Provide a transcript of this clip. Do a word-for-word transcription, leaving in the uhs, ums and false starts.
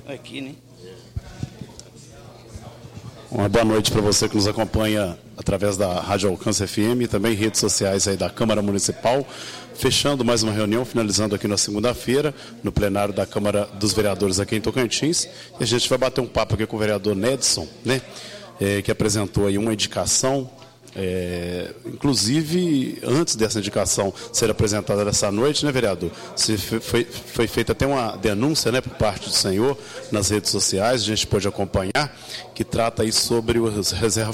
Aqui, né? Uma boa noite para você que nos acompanha através da Rádio Alcance F M e também redes sociais aí da Câmara Municipal. Fechando mais uma reunião, finalizando aqui na segunda-feira, no plenário da Câmara dos Vereadores aqui em Tocantins. E a gente vai bater um papo aqui com o vereador Nedson, né? É, que apresentou aí uma indicação. É, inclusive, antes dessa indicação ser apresentada nessa noite, né, vereador? Se foi, foi feita até uma denúncia, né, por parte do senhor nas redes sociais, a gente pôde acompanhar, que trata aí sobre os reservas